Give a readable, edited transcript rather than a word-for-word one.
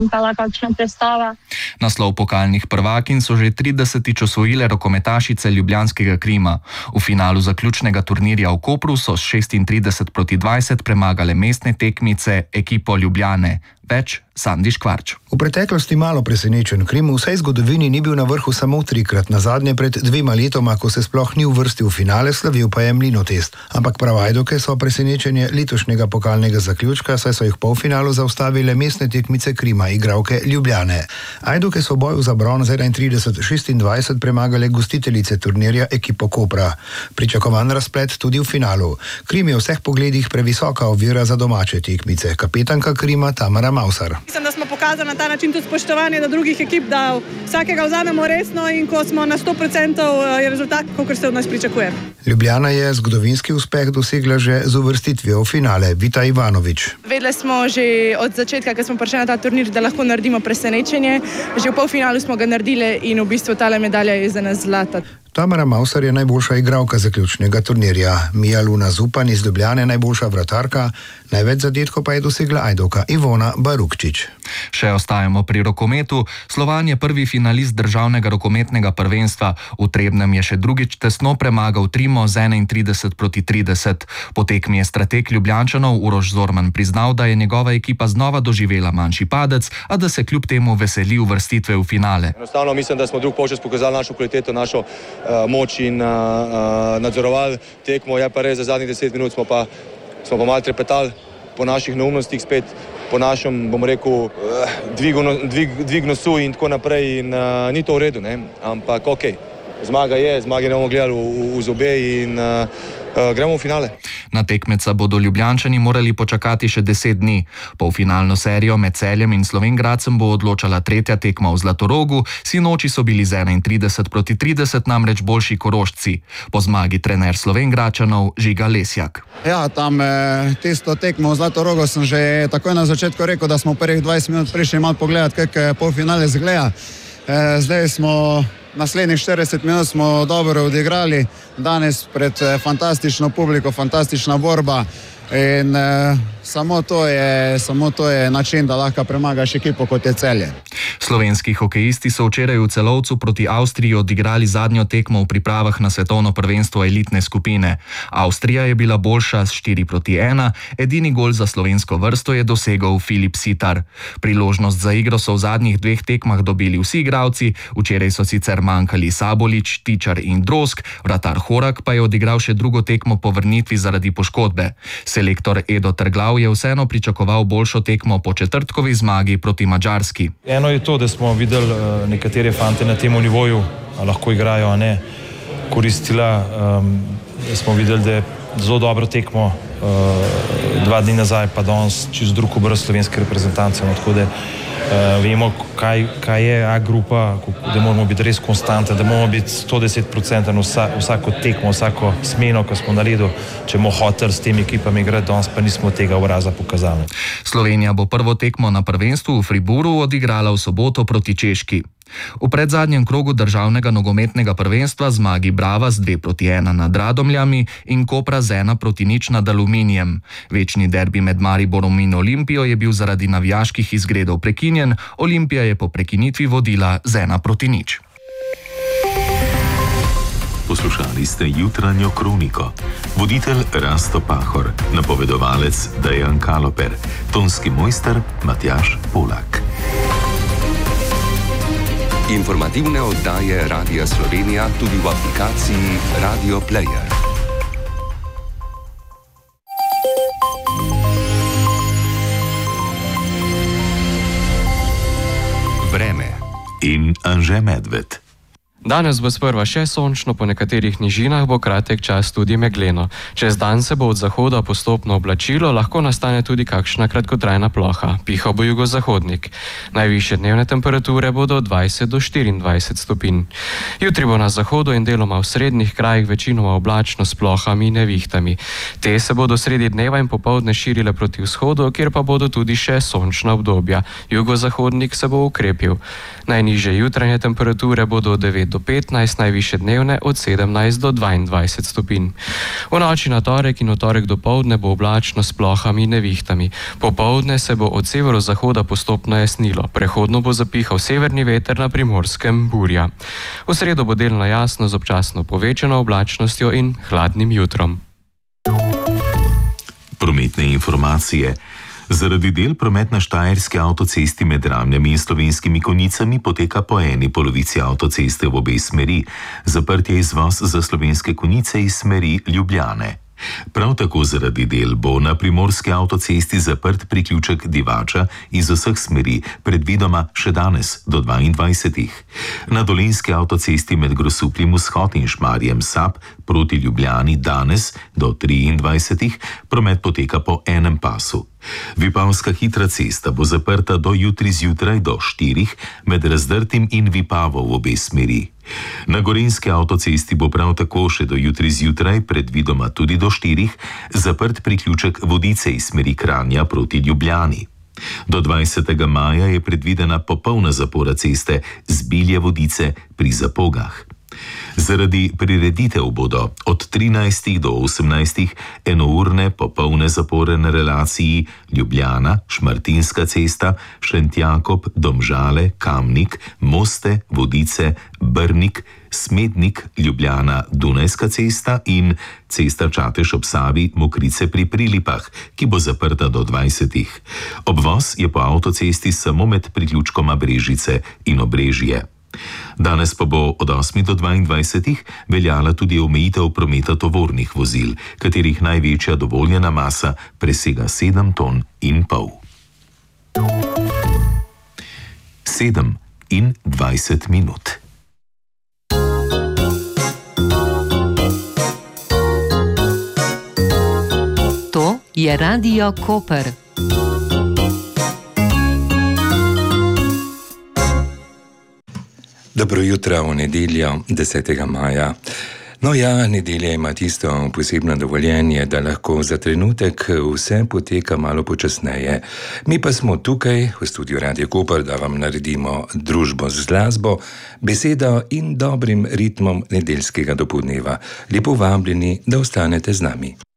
bila kakšna predstava. Naslov pokalnih prvakinj so že 30. osvojile rokometašice ljubljanskega Krima. V finalu zaključnega turnirja v Kopru so s 36-20 premagale mestne tekmice ekipo Ljubljane. Več Sandi Škvarč. V preteklosti malo presenečen. Krim v vsej zgodovini ni bil na vrhu samo 3-krat, nazadnje pred 2 letoma, ko se sploh ni uvrstil v finale, slavil pa je Mlinotest. Ampak prav Ajdoke so presenečenje letošnjega pokalnega zaključka, saj so jih v polfinalu zaustavile mestne tekmice Krima, igralke Ljubljane. Ajdoke so v boju za bron 31-26 premagale gostiteljice turnirja ekipo Kopra. Pričakovan razplet tudi v finalu. Krim je v vseh pogledih previsoka ovira za domače tekmice. Kapetanka Krima Tamara Mausar. Mislim, da smo pokazali na ta način tudi spoštovanje do drugih ekip, da vsakega vzamemo resno in ko smo na 100% je rezultat, kakor se od nas pričakuje. Ljubljana je zgodovinski uspeh dosegla že z uvrstitvijo v finale. Vita Ivanović. Vedeli smo že od začetka, ko smo prišli na ta turnir, da lahko naredimo presenečenje. Že v polfinalu smo ga naredili in v bistvu tale medalja je za nas zlata. Tamara Mausar je najboljša igralka zaključnega turnirja. Mija Luna Zupan iz Ljubljane najboljša vratarka, največ zadetkov pa je dosegla Ajdoka Ivona Barukčič. Še ostajamo pri rokometu. Slovan je prvi finalist državnega rokometnega prvenstva. V Trebnjem je še drugič tesno premagal Trimo z 31-30. Po tekmi je strateg Ljubljančanov Uroš Zorman priznal, da je njegova ekipa znova doživela manjši padec, a da se kljub temu veseli uvrstitve v finale. Enostavno mislim, da smo drug polčas pokazali našo kvaliteto, našo moč in nadzorovali tekmo. Je pa res, za zadnjih 10 minut smo pa malo trepetali po naših neumnostih, spet po našem, bom rekel, dvig nosu in tako naprej in ni to v redu, ne? Ampak okej, zmaga ne bomo gledali v zobe in gremo v finale. Na tekmeca bodo Ljubljančani morali počakati še 10 dni. Polfinalno serijo med Celjem in Slovenj Gradcem bo odločala tretja tekma v Zlatorogu. Sinoči so bili z 31-30 namreč boljši Korošci. Po zmagi trener Slovenjgradčanov Žiga Lesjak. Ja, tam tisto tekmo v Zlatorogu sem že takoj na začetku rekel, da smo prvih 20 minut prišli malo pogledati, kako polfinale zgleda. Zdaj smo naslednjih 40 minut smo dobro odigrali, danes pred fantastično publiko, fantastična borba in samo to je način, da lahko premagaš ekipo kot je Celje. Slovenski hokejisti so včeraj v Celovcu proti Avstriji odigrali zadnjo tekmo v pripravah na svetovno prvenstvo elitne skupine. Avstrija je bila boljša s 4-1, edini gol za slovensko vrsto je dosegel Filip Sitar. Priložnost za igro so v zadnjih 2 tekmah dobili vsi igralci, včeraj so sicer manjkali Sabolič, Tičar in Drozg, vratar Horak pa je odigral še drugo tekmo po vrnitvi zaradi poškodbe. Selektor Edo Trglav je vseeno pričakoval boljšo tekmo po četrtkovi zmagi proti Madžarski. Eno je to, da smo videli nekatere fante na tem nivoju, lahko igrajo, a ne, koristila. Smo videli, da je zelo dobro tekmo 2 dni nazaj, pa danes čez drug obraz slovenske reprezentance. Tako da vemo, kaj je A grupa, da moramo biti res konstantni, da moramo biti 110% vsako tekmo, vsako smeno, ko smo naredili, če bomo hoteli s temi ekipami igrati, danes pa nismo tega obraza pokazali. Slovenija bo prvo tekmo na prvenstvu v Fribourgu odigrala v soboto proti Češki. V predzadnjem krogu državnega nogometnega prvenstva zmagi Brava z 2-1 nad Radomljami in Kopra z 1-0 nad Aluminijem. Večni derbi med Mariborom in Olimpijo je bil zaradi navijaških izgredov prekinjen, Olimpija je po prekinitvi vodila z 1-0. Poslušali ste jutranjo kroniko. Voditelj Rasto Pahor, napovedovalec Dejan Kaloper, tonski mojster Matjaž Polak. Informativne oddaje Radia Slovenija tudi v aplikaciji Radio Player. Vreme in Anže Medved. Danes bo sprva še sončno, po nekaterih nižinah bo kratek čas tudi megleno. Čez dan se bo od zahoda postopno oblačilo, lahko nastane tudi kakšna kratkotrajna ploha. Pihal bo jugozahodnik. Najvišje dnevne temperature bodo od 20 do 24 stopinj. Jutri bo na zahodu in deloma v srednjih krajih večinoma oblačno s plohami in nevihtami. Te se bodo sredi dneva in popoldne širile proti vzhodu, kjer pa bodo tudi še sončna obdobja. Jugozahodnik se bo ukrepil. Najnižje jutranje temperature bodo od 9 do 15, najvišje dnevne od 17 do 22 stopinj. V noči na torek in v torek dopoldne bo oblačno s plohami in nevihtami. Popoldne se bo od severozahoda postopno jasnilo, prehodno bo zapihal severni veter, na Primorskem burja. V sredo bo delno jasno z občasno povečano oblačnostjo in hladnim jutrom. Prometne informacije. Zaradi del promet na štajerski avtocesti med Ramljami in Slovenskimi Konjicami poteka po eni polovici avtoceste v obe smeri. Zaprt je izvoz za Slovenske Konjice iz smeri Ljubljane. Prav tako zaradi del bo na primorski avtocesti zaprt priključek Divača iz vseh smeri, predvidoma še danes do 22. Na dolenjski avtocesti med Grosupljem vzhod in Šmarjem Sap proti Ljubljani danes do 23. promet poteka po enem pasu. Vipavska hitra cesta bo zaprta do jutri zjutraj do 4 med Razdrtim in Vipavo v obe smeri. Na gorenjski avtocesti bo prav tako še do jutri zjutraj, predvidoma tudi do 4, zaprt priključek Vodice iz smeri Kranja proti Ljubljani. Do 20. maja je predvidena popolna zapora ceste z Bilje Vodice pri Zapogah. Zaradi prireditev bodo od 13. do 18. enourne popolne zapore na relaciji Ljubljana, Šmartinska cesta, Šentjakob, Domžale, Kamnik, Moste, Vodice, Brnik, Smednik, Ljubljana, Dunajska cesta in cesta Čatež ob Savi, Mokrice pri Prilipah, ki bo zaprta do 20. Obvoz je po avtocesti samo med priključkoma Brežice in Obrežje. Danes pa bo od 8 do 22 veljala tudi omejitev prometa tovornih vozil, katerih največja dovoljena masa presega 7,5 ton. 7:20 minut. To je Radio Koper. Dobro jutro v nedeljo 10. maja. No ja, nedelja ima tisto posebno dovoljenje, da lahko za trenutek vse poteka malo počasneje. Mi pa smo tukaj v studiu Radio Koper, da vam naredimo družbo z glasbo, besedo in dobrim ritmom nedeljskega dopoldneva. Lepo vabljeni, da ostanete z nami.